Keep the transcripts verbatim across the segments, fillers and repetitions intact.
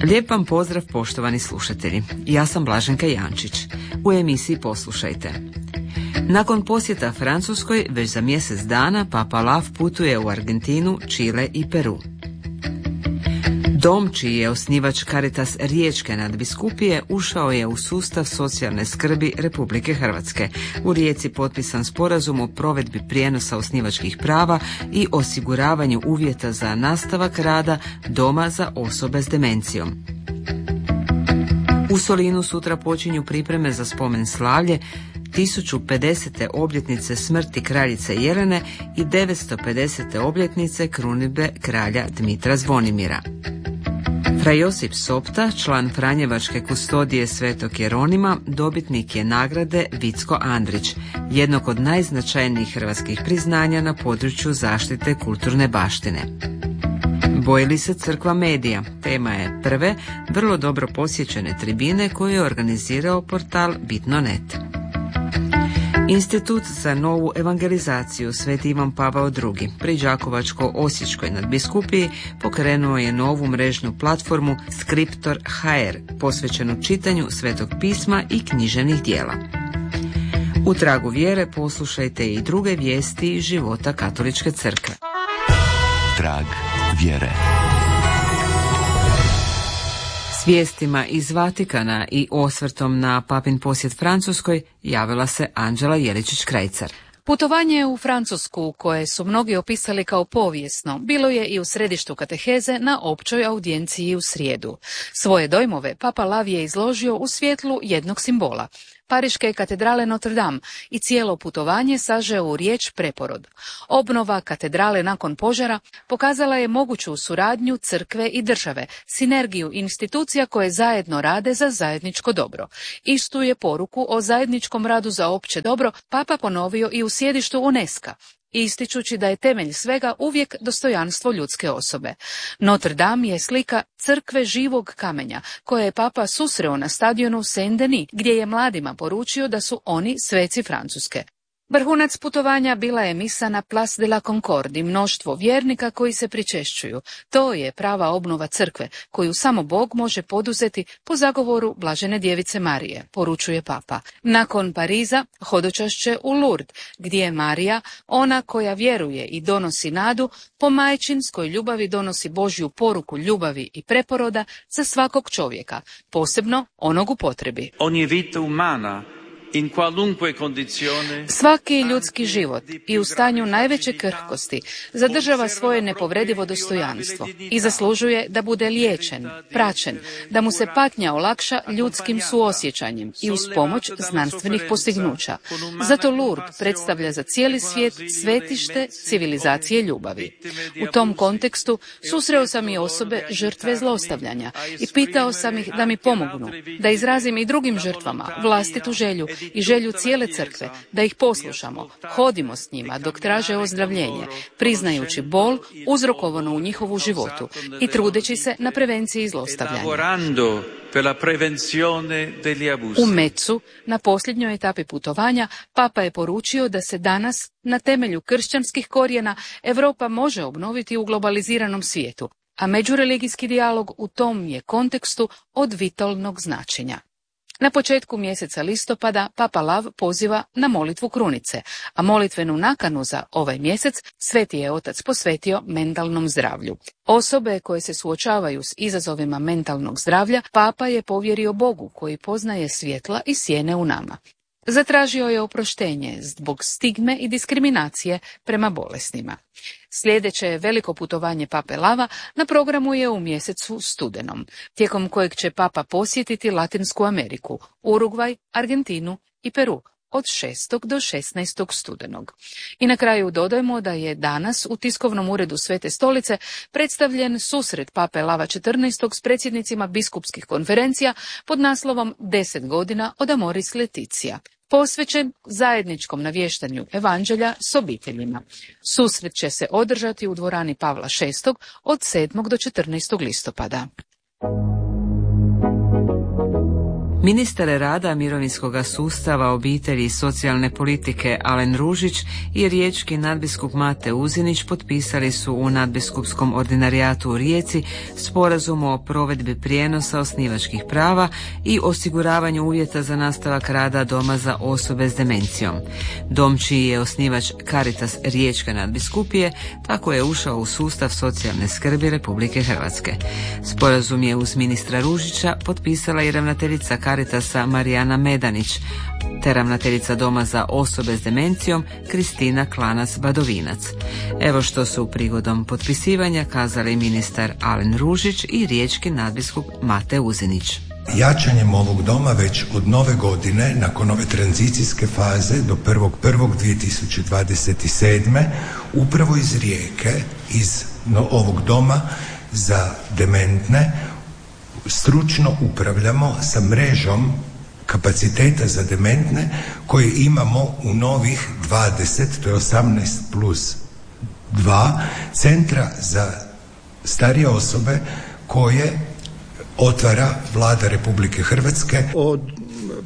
Lijep vam pozdrav, poštovani slušatelji. Ja sam Blaženka Jančić. U emisiji Poslušajte. Nakon posjeta Francuskoj, već za mjesec dana Papa Lav putuje u Argentinu, Čile i Peru. Dom, čiji je osnivač Caritas Riječke nadbiskupije, ušao je u sustav socijalne skrbi Republike Hrvatske. U Rijeci potpisan sporazum o provedbi prijenosa osnivačkih prava i osiguravanju uvjeta za nastavak rada Doma za osobe s demencijom. U Solinu sutra počinju pripreme za spomen slavlje tisuću pedesete obljetnice smrti kraljice Jelene i devetsto pedesete obljetnice krunidbe kralja Dmitra Zvonimira. Fra Josip Sopta, član Franjevačke kustodije Svetog Jeronima, dobitnik je nagrade Vicko Andrić, jednog od najznačajnijih hrvatskih priznanja na području zaštite kulturne baštine. Boji li se crkva medija? Tema je prve, vrlo dobro posjećene tribine koju je organizirao portal Bitno punto net. Institut za novu evangelizaciju Sveti Ivan Pavao drugi pri Đakovačko-osječkoj nadbiskupiji pokrenuo je novu mrežnu platformu Skriptor točka ha er posvećenu čitanju Svetog pisma i književnih dijela. U tragu vjere poslušajte i druge vijesti iz života Katoličke crkve. Trag vjere. S vijestima iz Vatikana i osvrtom na papin posjet Francuskoj javila se Anđela Jeličić-Krajcar. Putovanje u Francusku, koje su mnogi opisali kao povijesno, bilo je i u središtu kateheze na općoj audijenciji u srijedu. Svoje dojmove Papa Lav je izložio u svjetlu jednog simbola, Pariške katedrale Notre Dame, i cijelo putovanje sažeo u riječ preporod. Obnova katedrale nakon požara pokazala je moguću suradnju crkve i države, sinergiju institucija koje zajedno rade za zajedničko dobro. Istu je poruku o zajedničkom radu za opće dobro Papa ponovio i u sjedištu UNESCO-a, ističući da je temelj svega uvijek dostojanstvo ljudske osobe. Notre Dame je slika crkve živog kamenja, koje je Papa susreo na stadionu Saint-Denis, gdje je mladima poručio da su oni sveci Francuske. Vrhunac putovanja bila je misa na Place de la Concorde i mnoštvo vjernika koji se pričešćuju. To je prava obnova crkve, koju samo Bog može poduzeti po zagovoru Blažene djevice Marije, poručuje Papa. Nakon Pariza, hodočašće u Lourdes, gdje je Marija, ona koja vjeruje i donosi nadu, po majčinskoj ljubavi donosi Božju poruku ljubavi i preporoda za svakog čovjeka, posebno onog u potrebi. Ogni vita umana in qualunque condizione. Svaki ljudski život i u stanju najveće krhkosti zadržava svoje nepovredivo dostojanstvo i zaslužuje da bude liječen, praćen, da mu se patnja olakša ljudskim suosjećanjem i uz pomoć znanstvenih postignuća. Zato Lourdes predstavlja za cijeli svijet svetište civilizacije ljubavi. U tom kontekstu susreo sam i osobe žrtve zlostavljanja i pitao sam ih da mi pomognu, da izrazim i drugim žrtvama vlastitu želju i želju cijele crkve, da ih poslušamo, hodimo s njima dok traže ozdravljenje, priznajući bol uzrokovanu u njihovu životu i trudeći se na prevenciji zlostavljanja. U Metzu, na posljednjoj etapi putovanja, Papa je poručio da se danas, na temelju kršćanskih korijena, Europa može obnoviti u globaliziranom svijetu, a međureligijski dijalog u tom je kontekstu od vitalnog značenja. Na početku mjeseca listopada Papa Lav poziva na molitvu krunice, a molitvenu nakanu za ovaj mjesec Sveti je Otac posvetio mentalnom zdravlju. Osobe koje se suočavaju s izazovima mentalnog zdravlja Papa je povjerio Bogu koji poznaje svjetla i sjene u nama. Zatražio je oproštenje zbog stigme i diskriminacije prema bolesnima. Sljedeće je veliko putovanje Pape Lava na programu je u mjesecu studenom, tijekom kojeg će Papa posjetiti Latinsku Ameriku, Urugvaj, Argentinu i Peru od šestog do šesnaestog studenog. I na kraju dodajmo da je danas u tiskovnom uredu Svete stolice predstavljen susret Pape Lava četrnaestog s predsjednicima biskupskih konferencija pod naslovom deset godina od Amoris Laetitia, posvećen zajedničkom navještanju evanđelja s obiteljima. Susret će se održati u dvorani Pavla šestog od sedmog do četrnaestog listopada. Ministar rada, mirovinskog sustava, obitelji i socijalne politike Alen Ružić i riječki nadbiskup Mate Uzinić potpisali su u nadbiskupskom ordinarijatu u Rijeci sporazum o provedbi prijenosa osnivačkih prava i osiguravanju uvjeta za nastavak rada doma za osobe s demencijom. Dom čiji je osnivač Caritas Riječke nadbiskupije tako je ušao u sustav socijalne skrbi Republike Hrvatske. Sporazum je uz ministra Ružića potpisala i ravnateljica Caritasa Marijana Medanić, te ravnateljica Doma za osobe s demencijom Kristina Klanac-Badovinac. Evo što su prigodom potpisivanja kazali ministar Alen Ružić i riječki nadbiskup Mate Uzinić. Jačanjem ovog doma već od nove godine, nakon ove tranzicijske faze do prvog prvog dvije tisuće dvadeset sedme. upravo iz Rijeke, iz no, ovog doma za dementne, stručno upravljamo sa mrežom kapaciteta za dementne koje imamo u novih dvadeset, to je osamnaest plus dva, centra za starije osobe koje otvara Vlada Republike Hrvatske. Od e,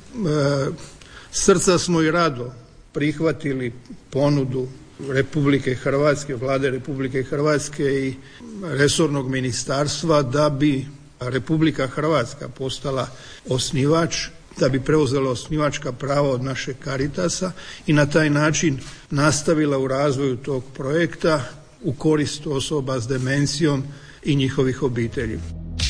srca smo i rado prihvatili ponudu Republike Hrvatske, Vlade Republike Hrvatske i resornog ministarstva da bi Republika Hrvatska postala osnivač, da bi preuzela osnivačka prava od našeg Caritasa i na taj način nastavila u razvoju tog projekta u korist osoba s demencijom i njihovih obitelji.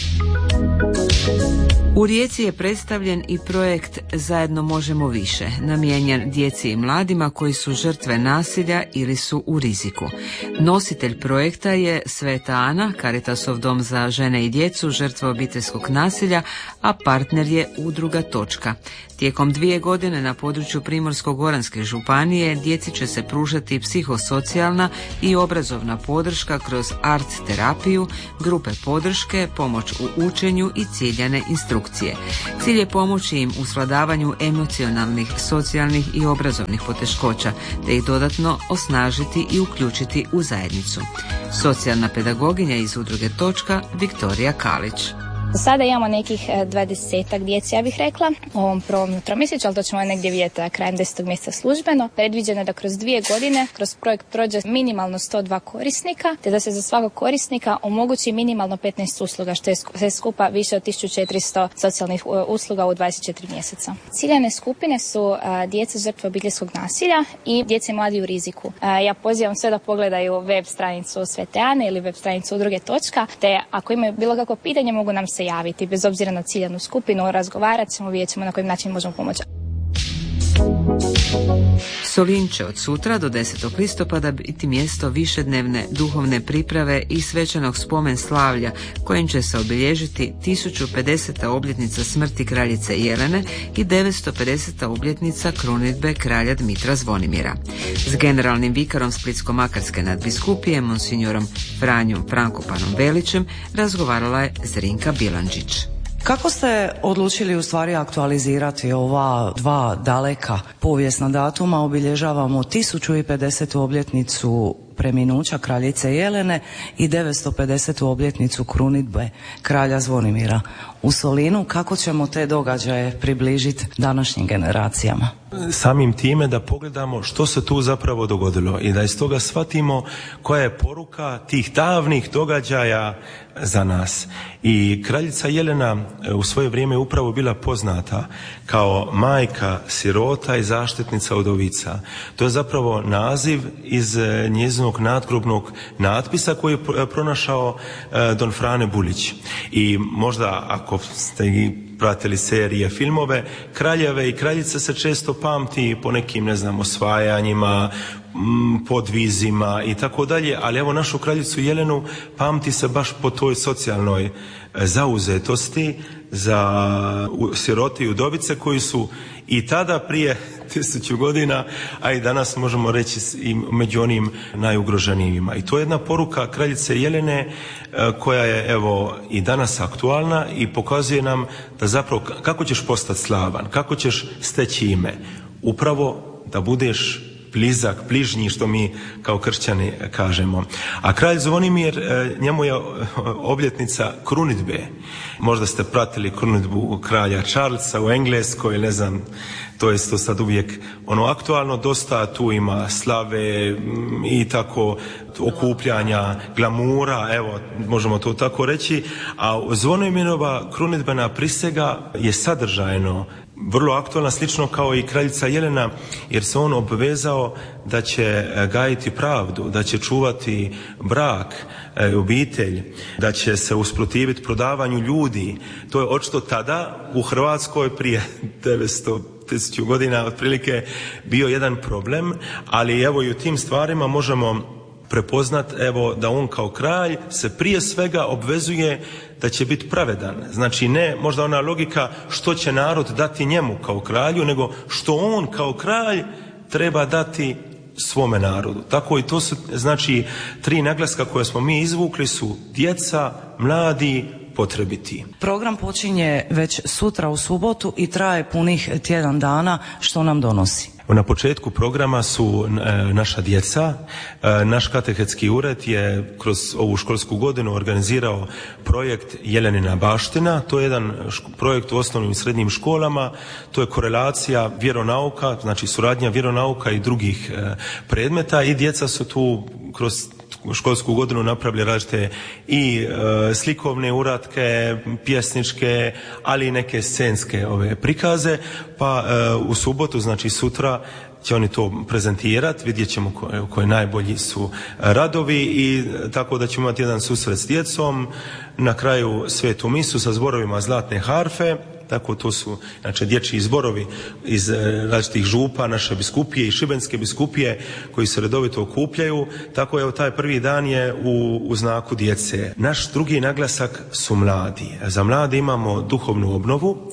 U Rijeci je predstavljen i projekt Zajedno možemo više, namijenjen djeci i mladima koji su žrtve nasilja ili su u riziku. Nositelj projekta je Sveta Ana, Caritasov dom za žene i djecu žrtve obiteljskog nasilja, a partner je udruga Točka. Tijekom dvije godine na području Primorsko-goranske županije djeci će se pružati psihosocijalna i obrazovna podrška kroz art terapiju, grupe podrške, pomoć u učenju i ciljane instrukcije. Cilj je pomoći im u svladavanju emocionalnih, socijalnih i obrazovnih poteškoća, te ih dodatno osnažiti i uključiti u zajednicu. Socijalna pedagoginja iz udruge Točka Viktorija Kalić. Sada imamo nekih dvadesetak djece, ja bih rekla, u ovom prvom tromjesečju, ali to ćemo negdje vidjeti krajem desetog mjeseca službeno. Predviđeno je da kroz dvije godine kroz projekt prođe minimalno sto dva korisnika, te da se za svakog korisnika omogući minimalno petnaest usluga, što je sve skupa više od tisuću četiristo socijalnih usluga u dvadeset četiri mjeseca. Ciljane skupine su djeca žrtve obiteljskog nasilja i djece mladi u riziku. Ja pozivam sve da pogledaju web stranicu Svete Ane ili web stranicu udruge Točka, te ako imaju bilo kakvo pitanje mogu nam se javiti, bez obzira na ciljanu skupinu, razgovarat ćemo, vidjet ćemo na koji način možemo pomoći. Solin će od sutra do desetog listopada biti mjesto višednevne duhovne priprave i svečanog spomen slavlja kojim će se obilježiti tisuću pedeseta obljetnica smrti kraljice Jelene i devetsto pedeseta obljetnica krunidbe kralja Dmitra Zvonimira. S generalnim vikarom Splitsko-makarske nadbiskupije, monsignorom Franjom Frankopanom Velićem, razgovarala je Zrinka Bilandžić. Kako ste odlučili u stvari aktualizirati ova dva daleka povijesna datuma? Obilježavamo tisuću pedesetu obljetnicu preminuća kraljice Jelene i devetsto pedesetu obljetnicu krunidbe kralja Zvonimira. U Solinu kako ćemo te događaje približiti današnjim generacijama? Samim time da pogledamo što se tu zapravo dogodilo i da iz toga shvatimo koja je poruka tih davnih događaja za nas. I kraljica Jelena u svoje vrijeme upravo bila poznata kao majka sirota i zaštitnica udovica. To je zapravo naziv iz njezinog nadgrobnog natpisa koji je pronašao don Frane Bulić. I možda ako ste i pratili serije, filmove, kraljeve i kraljice se često pamti po nekim, ne znam, osvajanjima, podvizima i tako dalje, ali evo našu kraljicu Jelenu pamti se baš po toj socijalnoj zauzetosti za sirote i udovice koji su i tada prije tisuću godina, a i danas možemo reći i među onim najugroženijima. I to je jedna poruka kraljice Jelene koja je evo i danas aktualna i pokazuje nam da zapravo kako ćeš postati slavan, kako ćeš steći ime. Upravo da budeš blizak, bližnji, što mi kao kršćani kažemo. A kralj Zvonimir, njemu je obljetnica krunidbe. Možda ste pratili krunidbu kralja Charlesa u Engleskoj, ne znam, to je to sad uvijek ono aktualno, dosta tu ima slave i tako okupljanja, glamura, evo, možemo to tako reći, a Zvonimirova krunidbena prisega je sadržajno vrlo aktualna, slično kao i kraljica Jelena, jer se on obvezao da će gajiti pravdu, da će čuvati brak, obitelj, da će se usprotiviti prodavanju ljudi. To je očito tada u Hrvatskoj prije devetsto tisuću godina otprilike bio jedan problem, ali evo i u tim stvarima možemo prepoznat, evo, da on kao kralj se prije svega obvezuje da će biti pravedan. Znači ne možda ona logika što će narod dati njemu kao kralju, nego što on kao kralj treba dati svome narodu. Tako i to su, znači, tri naglaska koje smo mi izvukli su djeca, mladi, potrebiti. Program počinje već sutra u subotu i traje punih tjedan dana. Što nam donosi? Na početku programa su e, naša djeca. E, naš katehetski ured je kroz ovu školsku godinu organizirao projekt Jelenina baština. To je jedan ško, projekt u osnovnim i srednjim školama. To je korelacija vjeronauka, znači suradnja vjeronauka i drugih e, predmeta, i djeca su tu kroz školsku godinu napravili različite i e, slikovne uratke, pjesničke, ali i neke scenske ove prikaze, pa e, u subotu, znači sutra, će oni to prezentirati, vidjet ćemo koje, koje najbolji su radovi, i tako da ćemo imati jedan susret s djecom, na kraju svetu misu sa zborovima Zlatne harfe. Tako to su, znači, dječji zborovi iz različitih župa naše biskupije i Šibenske biskupije koji se redovito okupljaju. Tako je, taj prvi dan je u, u znaku djece. Naš drugi naglasak su mladi. Za mlade imamo duhovnu obnovu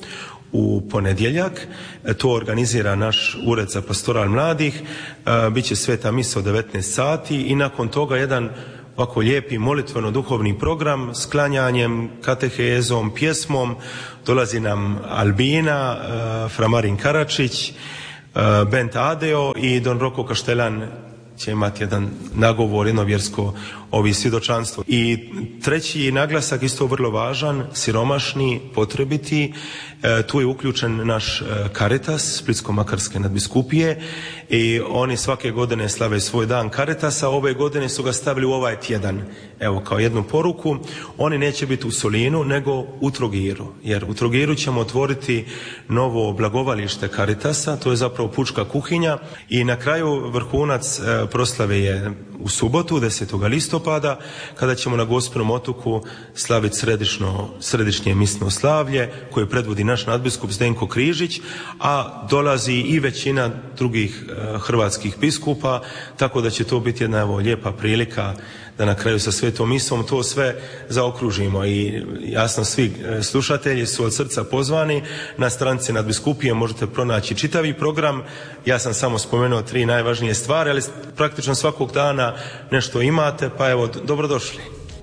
u ponedjeljak. To organizira naš ured za pastoral mladih. Biće sveta misa od devetnaest sati i nakon toga jedan ovako lijepi molitveno-duhovni program s klanjanjem, katehezom, pjesmom. Dolazi nam Albina, uh, Framarin Karačić, uh, Bent Adeo i Don Roko Kaštelan će imati jedan nagovor, jedno vjersko ovi svjedočanstvo. I treći naglasak, isto vrlo važan, siromašni, potrebiti. E, tu je uključen naš Caritas Splitsko-makarske nadbiskupije i oni svake godine slave svoj dan Caritasa. Ove godine su ga stavili u ovaj tjedan. Evo, kao jednu poruku, oni neće biti u Solinu nego u Trogiru, jer u Trogiru ćemo otvoriti novo blagovalište Caritasa, to je zapravo pučka kuhinja, i na kraju vrhunac e, proslave je u subotu, desetog listopada, kada ćemo na Gospinom otoku slaviti središno, središnje misno slavlje koje predvodi naš nadbiskup Zdenko Križić, a dolazi i većina drugih e, hrvatskih biskupa, tako da će to biti jedna evo, lijepa prilika da na kraju sa svetom misom to sve zaokružimo. I jasno, svi slušatelji su od srca pozvani. Na stranici nadbiskupije možete pronaći čitavi program. Ja sam samo spomenuo tri najvažnije stvari, ali praktično svakog dana nešto imate, pa evo, dobrodošli.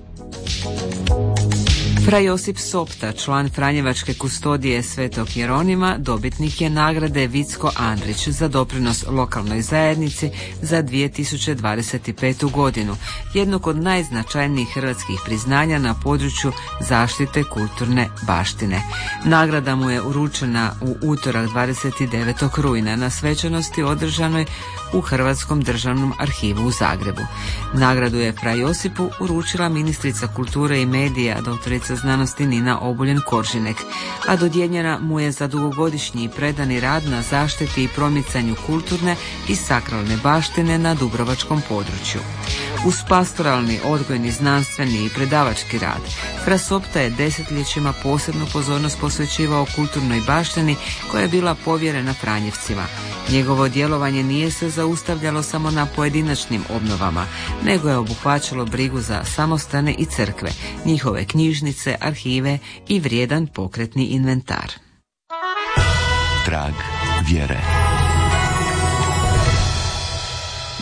Fra Josip Sopta, član Franjevačke kustodije Svetog Jeronima, dobitnik je nagrade Vicko Andrić za doprinos lokalnoj zajednici za dvije tisuće dvadeset petu. godinu, jednog od najznačajnijih hrvatskih priznanja na području zaštite kulturne baštine. Nagrada mu je uručena u utorak dvadeset devetog rujna na svečanosti održanoj u Hrvatskom državnom arhivu u Zagrebu. Nagradu je Fra Josipu uručila ministrica kulture i medija, doktorica znanosti Nina Obuljen Koržinek, a dodijeljena mu je za dugogodišnji i predani rad na zaštiti i promicanju kulturne i sakralne baštine na dubrovačkom području. Uz pastoralni, odgojni, znanstveni i predavački rad, Fra Sopta je desetljećima posebnu pozornost posvećivao kulturnoj baštini koja je bila povjerena Franjevcima. Njegovo djelovanje nije se zaustavljalo samo na pojedinačnim obnovama, nego je obuhvaćalo brigu za samostane i crkve, njihove knjižnice, arhive i vrijedan pokretni inventar. Trag vjere.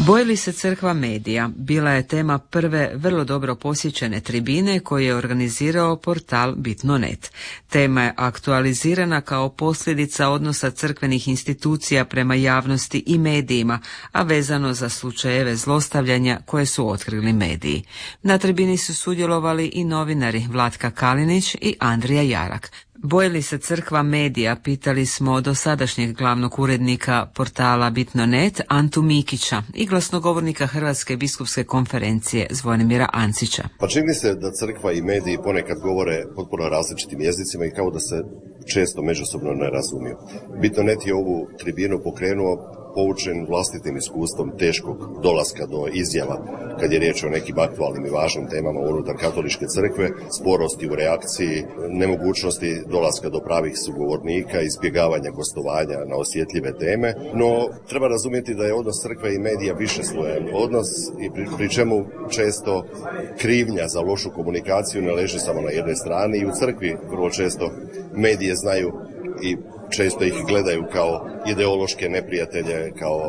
Boji li se crkva medija bila je tema prve vrlo dobro posjećene tribine koju je organizirao portal Bitno punkt net. Tema je aktualizirana kao posljedica odnosa crkvenih institucija prema javnosti i medijima, a vezano za slučajeve zlostavljanja koje su otkrili mediji. Na tribini su sudjelovali i novinari Vlatka Kalinić i Andrija Jarak. Boji li se crkva medija, pitali smo dosadašnjeg glavnog urednika portala Bitno punkt net Antu Mikića i glasnogovornika Hrvatske biskupske konferencije Zvonimira Ancića. Pa čini se da crkva i mediji ponekad govore potpuno različitim jezicima i kao da se često međusobno ne razumiju. Bitno punkt net je ovu tribinu pokrenuo poučen vlastitim iskustvom teškog dolaska do izjava kad je riječ o nekim aktualnim i važnim temama unutar katoličke crkve, sporosti u reakciji, nemogućnosti dolaska do pravih sugovornika, izbjegavanja gostovanja na osjetljive teme, no treba razumjeti da je odnos crkve i medija višeslojen odnos i pri, pri čemu često krivnja za lošu komunikaciju ne leži samo na jednoj strani i u crkvi vrlo često medije znaju i često ih gledaju kao ideološke neprijatelje, kao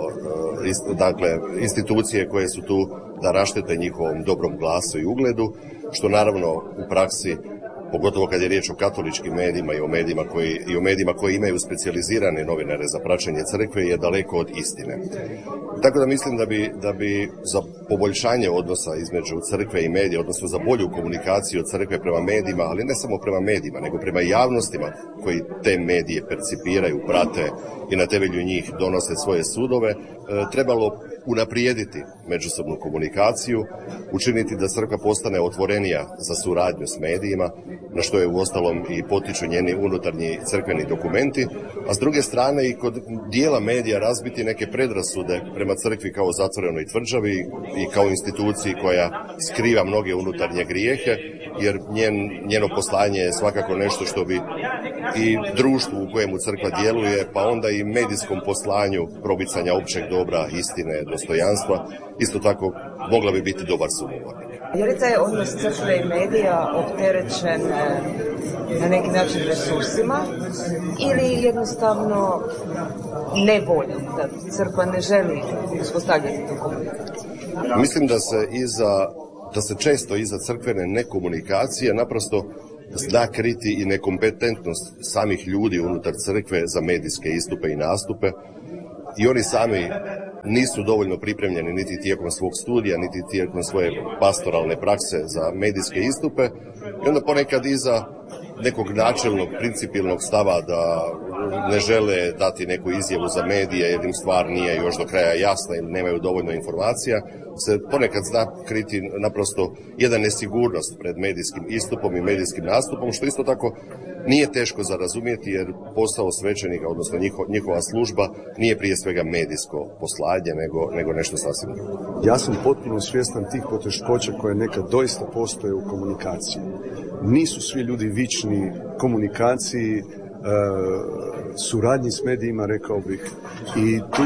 dakle, institucije koje su tu da raštete njihovom dobrom glasu i ugledu, što naravno u praksi, pogotovo kad je riječ o katoličkim medijima i o medijima koji, i o medijima koji imaju specijalizirane novinare za praćenje crkve, je daleko od istine. Tako da mislim da bi, da bi za poboljšanje odnosa između crkve i medija, odnosno za bolju komunikaciju crkve prema medijima, ali ne samo prema medijima, nego prema javnostima koji te medije percipiraju, prate i na temelju njih donose svoje sudove, trebalo unaprijediti međusobnu komunikaciju, učiniti da crkva postane otvorenija za suradnju s medijima, na što je uostalom i potiču njeni unutarnji crkveni dokumenti, a s druge strane i kod dijela medija razbiti neke predrasude prema crkvi kao zatvorenoj tvrđavi i kao instituciji koja skriva mnoge unutarnje grijehe, jer njen, njeno poslanje je svakako nešto što bi i društvu u kojemu crkva djeluje, pa onda i medijskom poslanju promicanja općeg dobra, istine, dostojanstva, isto tako mogla bi biti dobar sugovornik. Je li taj odnos crkve i medija opterećen na neki način resursima ili jednostavno nevoljom, da crkva ne želi uspostavljati tu komunikaciju? Mislim da se iza, da se često iza crkvene nekomunikacije naprosto zna kriti i nekompetentnost samih ljudi unutar crkve za medijske istupe i nastupe i oni sami nisu dovoljno pripremljeni niti tijekom svog studija, niti tijekom svoje pastoralne prakse za medijske istupe i onda ponekad iza nekog načelnog, principijelnog stava da ne žele dati neku izjavu za medije jer im stvar nije još do kraja jasna ili nemaju dovoljno informacija, se ponekad zna kriti naprosto jedna nesigurnost pred medijskim istupom i medijskim nastupom, što isto tako nije teško za razumjeti jer posao svećenika, odnosno njiho, njihova služba, nije prije svega medijsko poslanje nego, nego nešto sasvim drugo. Ja sam potpuno svjestan tih poteškoća koje nekad doista postoje u komunikaciji. Nisu svi ljudi vični komunikaciji, e, suradnji s medijima, rekao bih, i tu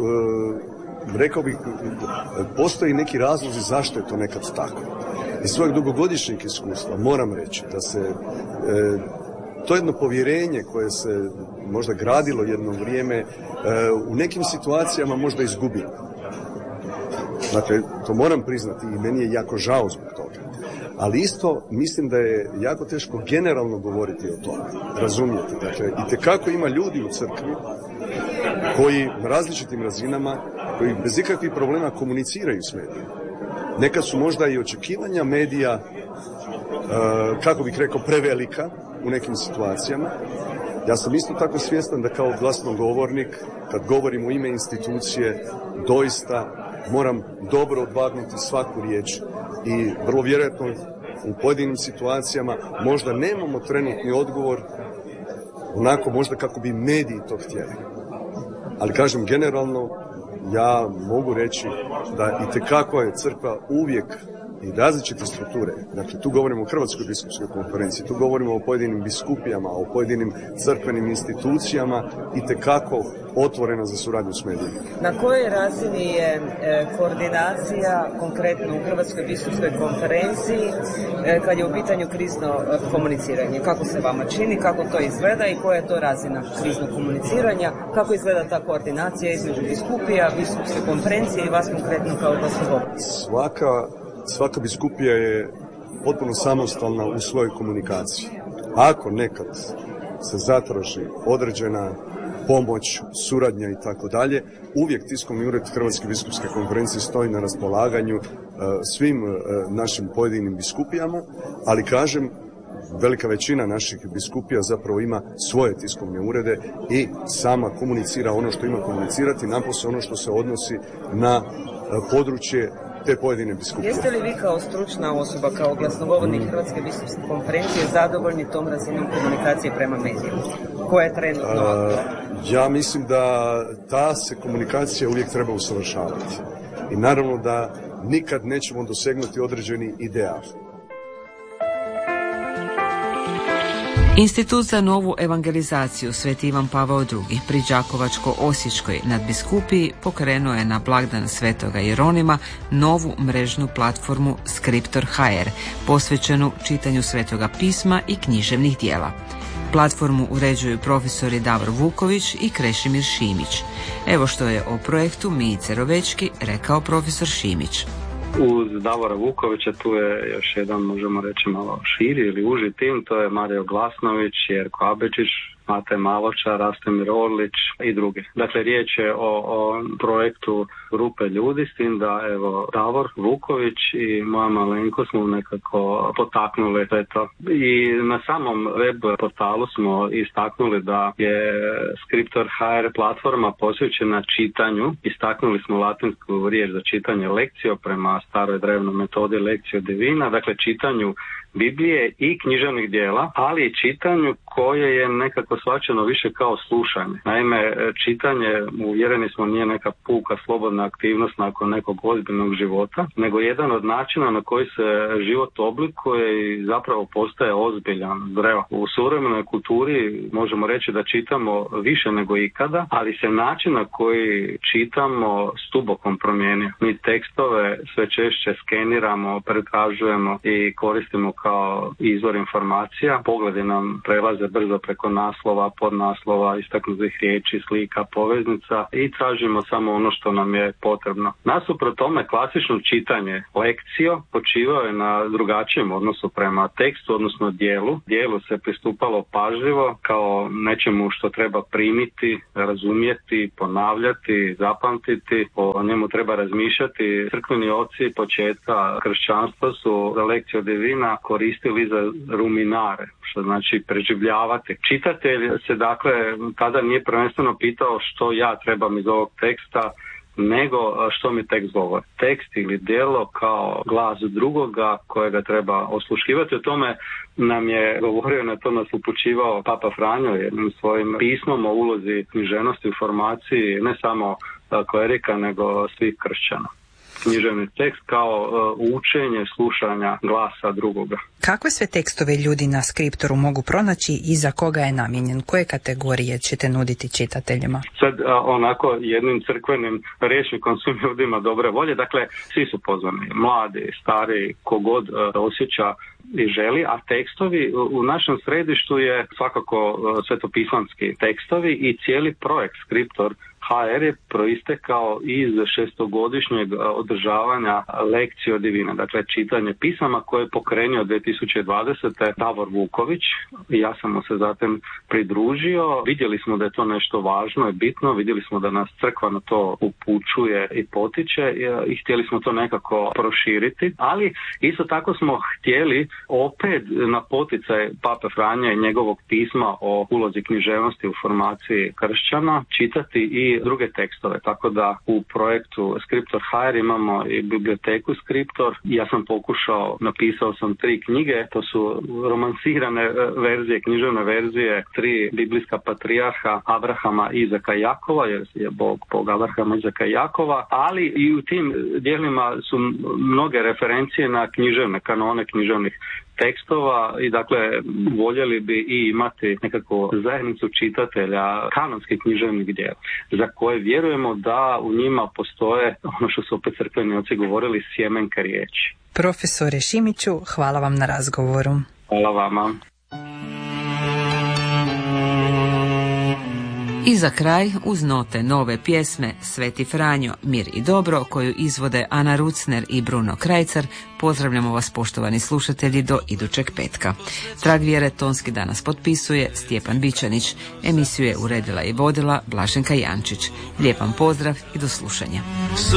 e, rekao bih, postoji neki razlozi zašto je to nekad tako. Iz svojeg dugogodišnjeg iskustva moram reći da se e, to jedno povjerenje koje se možda gradilo jedno vrijeme e, u nekim situacijama možda izgubilo. Dakle, to moram priznati i meni je jako žao zbog toga. Ali isto mislim da je jako teško generalno govoriti o tome, razumijete. Dakle, itekako ima ljudi u crkvi koji na različitim razinama, koji bez ikakvih problema komuniciraju s medijima. Nekad su možda i očekivanja medija, kako bih rekao, prevelika u nekim situacijama. Ja sam isto tako svjestan da kao glasnogovornik, kad govorim u ime institucije, doista moram dobro odvagnuti svaku riječ i vrlo vjerojatno u pojedinim situacijama možda nemamo trenutni odgovor onako možda kako bi mediji to htjeli. Ali kažem, generalno ja mogu reći da itekako je crkva uvijek i različite strukture. Dakle, tu govorimo o Hrvatskoj biskupskoj konferenciji, tu govorimo o pojedinim biskupijama, o pojedinim crkvenim institucijama i tekako otvorena za suradnju s medijima. Na kojoj razini je e, koordinacija konkretno u Hrvatskoj biskupskoj konferenciji e, kad je u pitanju krizno e, komuniciranje? Kako se vama čini, kako to izgleda i koja je to razina kriznog komuniciranja? Kako izgleda ta koordinacija između biskupija, biskupske konferencije i vas konkretno kao glasnogovornika? Svaka, svaka biskupija je potpuno samostalna u svojoj komunikaciji. Ako nekad se zatraži određena pomoć, suradnja i tako dalje, uvijek tiskovni ured Hrvatske biskupske konferencije stoji na raspolaganju uh, svim uh, našim pojedinim biskupijama, ali kažem, velika većina naših biskupija zapravo ima svoje tiskovne urede i sama komunicira ono što ima komunicirati, napose ono što se odnosi na uh, područje te pojedine biskupije. Jeste li vi kao stručna osoba, kao glasnogovornik mm. Hrvatske biskupske konferencije zadovoljni tom razinom komunikacije prema medijima? Koja je trenutno aktualna? Ja mislim da ta se komunikacija uvijek treba usavršavati. I naravno da nikad nećemo dosegnuti određeni ideal. Institut za novu evangelizaciju Sveti Ivan Pavao drugi pri Đakovačko-Osječkoj nadbiskupiji pokrenuo je na blagdan Svetoga Jeronima novu mrežnu platformu Skriptor ha er, posvećenu čitanju Svetoga pisma i književnih dijela. Platformu uređuju profesori Davor Vuković i Krešimir Šimić. Evo što je o projektu Mijice Rovečki rekao profesor Šimić. Uz Davora Vukovića tu je još jedan, možemo reći, malo širi ili uži tim, to je Mario Glasnović, Jerko Abečić, Mate Maločar, Rastomir Orlić i drugi. Dakle, riječ je o, o projektu grupe ljudi, s tim da evo Davor Vuković i moja malenko smo nekako potaknuli sve to. I na samom web portalu smo istaknuli da je Skriptor ha er platforma posvećena čitanju. Istaknuli smo latinsku riječ za čitanje lekcio prema staroj drevnoj metodi lekcio divina, dakle čitanju Biblije i književnih dijela, ali i čitanju koje je nekako shvaćeno više kao slušanje. Naime, čitanje, uvjereni smo, nije neka puka slobodna aktivnost nakon nekog ozbiljnog života, nego jedan od načina na koji se život oblikuje i zapravo postaje ozbiljan, zdrav. U suvremenoj kulturi možemo reći da čitamo više nego ikada, ali se način na koji čitamo stubokom promijenio. Mi tekstove sve češće skeniramo, prekažujemo i koristimo kao izvor informacija. Pogledi nam prelaze brzo preko naslova, podnaslova, istaknutih riječi, slika, poveznica i tražimo samo ono što nam je potrebno. Nasuprot tome, klasično čitanje lekcio počivao je na drugačijem odnosu prema tekstu, odnosno dijelu. Dijelu se pristupalo pažljivo kao nečemu što treba primiti, razumjeti, ponavljati, zapamtiti, o njemu treba razmišljati. Crkveni oci početka kršćanstva su za lekcio divina koristili za ruminare, što znači preživljavati. Čitatelj se dakle tada nije prvenstveno pitao što ja trebam iz ovog teksta, nego što mi tekst govori. Tekst ili djelo kao glas drugoga kojega treba osluškivati. O tome nam je govorio, na to nas upućivao Papa Franjo jednim svojim pismom o ulozi književnosti u formaciji ne samo klerika nego svih kršćana. Književni tekst kao uh, učenje slušanja glasa drugoga. Kakve sve tekstove ljudi na Skriptoru mogu pronaći i za koga je namijenjen? Koje kategorije ćete nuditi čitateljima? Sad uh, onako jednim crkvenim rječnikom svim ljudima dobre volje, dakle svi su pozvani, mladi, stari, kogod uh, osjeća i želi, a tekstovi u našem središtu je svakako uh, svetopisanski tekstovi i cijeli projekt Skriptor ha er je proistekao iz šestogodišnjeg održavanja lekcio divina, dakle čitanje pisama koje je pokrenio dvije tisuće dvadesete Davor Vuković. Ja sam mu se zatim pridružio. Vidjeli smo da je to nešto važno i bitno, vidjeli smo da nas crkva na to upućuje i potiče i htjeli smo to nekako proširiti, ali isto tako smo htjeli opet na poticaj Pape Franje i njegovog pisma o ulozi književnosti u formaciji kršćana čitati i i druge tekstove. Tako da u projektu Scriptor ha er imamo i biblioteku Scriptor. Ja sam pokušao, napisao sam tri knjige, to su romansirane verzije, književne verzije, tri biblijska patrijarha Abrahama, Izaka i Jakova, jer je Bog, Bog Abrahama, Izaka i Jakova, ali i u tim dijelima su mnoge referencije na književne kanone, književnih tekstova i dakle voljeli bi i imati nekako zajednicu čitatelja kanonskih književnih djela, za koje vjerujemo da u njima postoje ono što su opet crkveni oci govorili, sjemenka riječi. Profesore Šimiću, hvala vam na razgovoru. Hvala vama. I za kraj, uz note nove pjesme Sveti Franjo, Mir i dobro, koju izvode Ana Rucner i Bruno Krajcar, pozdravljamo vas poštovani slušatelji do idućeg petka. Trag vjere tonski danas potpisuje Stjepan Bičanić, emisiju je uredila i vodila Blaženka Jančić. Lijepan pozdrav i do slušanja.